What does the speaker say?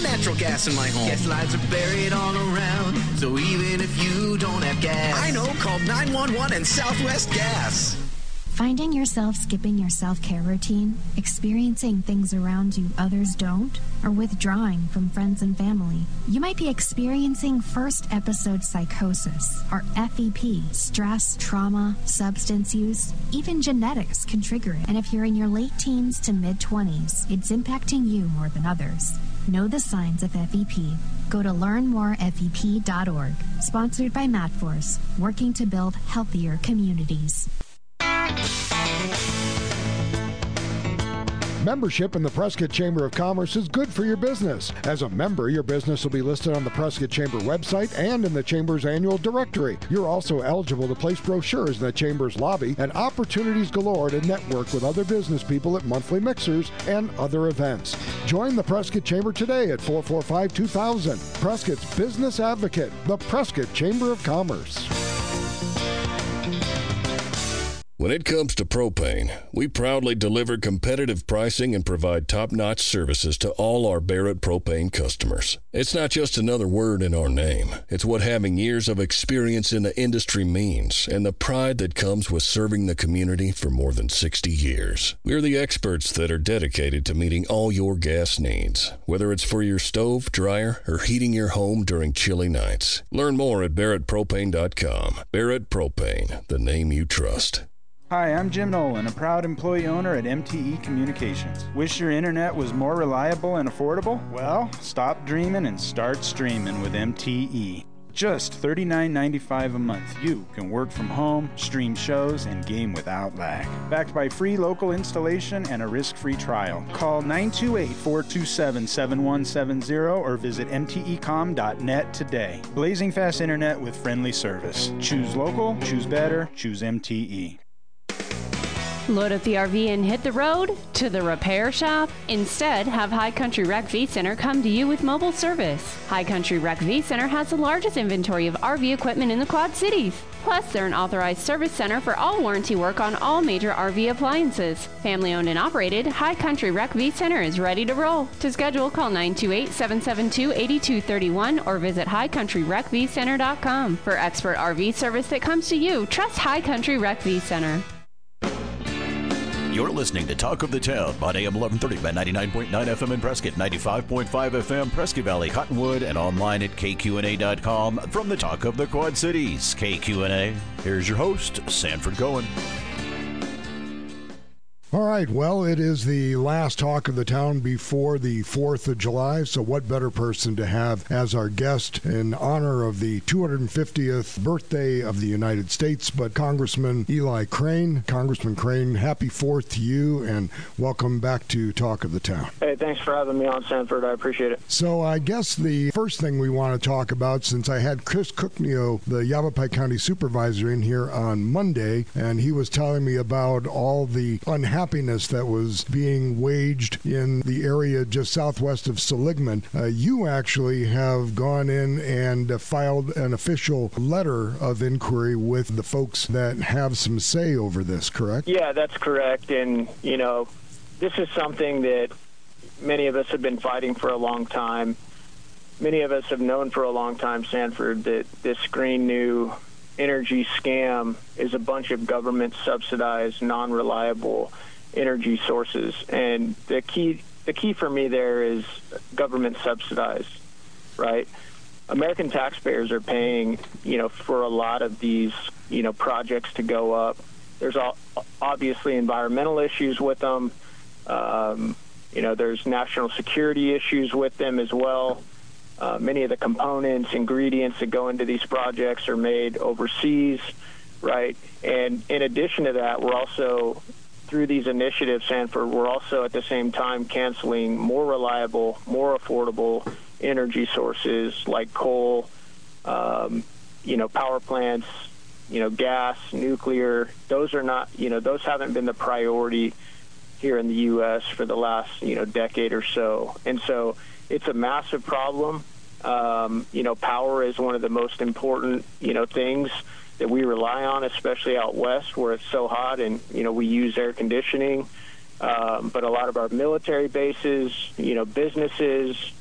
want natural gas in my home. Gas lines are buried all around, so even if you don't have gas, I know, call 911 and Southwest Gas. Finding yourself skipping your self-care routine, experiencing things around you others don't, or withdrawing from friends and family, you might be experiencing first episode psychosis, or FEP. Stress, trauma, substance use, even genetics can trigger it. And if you're in your late teens to mid-20s, it's impacting you more than others. Know the signs of FEP. Go to learnmorefep.org. Sponsored by MadForce, working to build healthier communities. Membership in the Prescott Chamber of Commerce is good for your business. As a member, your business will be listed on the Prescott Chamber website and in the Chamber's annual directory. You're also eligible to place brochures in the Chamber's lobby and opportunities galore to network with other business people at monthly mixers and other events. Join the Prescott Chamber today at 445-2000. Prescott's Business Advocate, the Prescott Chamber of Commerce. When it comes to propane, we proudly deliver competitive pricing and provide top-notch services to all our Barrett propane customers. It's not just another word in our name. It's what having years of experience in the industry means, and the pride that comes with serving the community for more than 60 years. We're the experts that are dedicated to meeting all your gas needs, whether it's for your stove, dryer, or heating your home during chilly nights. Learn more at barrettpropane.com. Barrett Propane, the name you trust. Hi, I'm Jim Nolan, a proud employee owner at MTE Communications. Wish your internet was more reliable and affordable? Well, stop dreaming and start streaming with MTE. Just $39.95 a month, you can work from home, stream shows, and game without lag. Backed by free local installation and a risk-free trial. Call 928-427-7170 or visit mtecom.net today. Blazing fast internet with friendly service. Choose local, choose better, choose MTE. Load up the RV and hit the road to the repair shop? Instead, have High Country Rec V Center come to you with mobile service. High Country Rec V Center has the largest inventory of RV equipment in the Quad Cities. Plus, they're an authorized service center for all warranty work on all major RV appliances. Family owned and operated, High Country Rec V Center is ready to roll. To schedule, call 928-772-8231 or visit highcountryrecvcenter.com. For expert RV service that comes to you, trust High Country Rec V Center. You're listening to Talk of the Town on AM 1130 by 99.9 FM in Prescott, 95.5 FM Prescott Valley, Cottonwood, and online at kqna.com from the Talk of the Quad Cities. KQNA, here's your host, Sanford Cohen. All right, well, it is the last Talk of the Town before the 4th of July, so what better person to have as our guest in honor of the 250th birthday of the United States, but Congressman Eli Crane. Congressman Crane, happy 4th to you, and welcome back to Talk of the Town. Hey, thanks for having me on, Sanford. I appreciate it. So I guess the first thing we want to talk about, since I had Chris Cookneo, the Yavapai County Supervisor, in here on Monday, and he was telling me about all the unhappiness that was being waged in the area just southwest of Seligman. You actually have gone in and filed an official letter of inquiry with the folks that have some say over this, correct? Yeah, that's correct. And, you know, this is something that many of us have been fighting for a long time. Many of us have known for a long time, Sanford, that this green new energy scam is a bunch of government-subsidized, non-reliable energy sources, and the key for me there is government subsidized, right? American taxpayers are paying, you know, for a lot of these, you know, projects to go up. There's obviously environmental issues with them. You know, there's national security issues with them as well. Many of the components, ingredients that go into these projects are made overseas, right? And in addition to that, we're also, through these initiatives, Sanford, we're also at the same time canceling more reliable, more affordable energy sources like coal, you know, power plants, you know, gas, nuclear. Those are not, you know, those haven't been the priority here in the U.S. for the last, you know, decade or so. And so it's a massive problem. You know, power is one of the most important, you know, things that we rely on, especially out west where it's so hot and, you know, we use air conditioning. But a lot of our military bases, you know, businesses,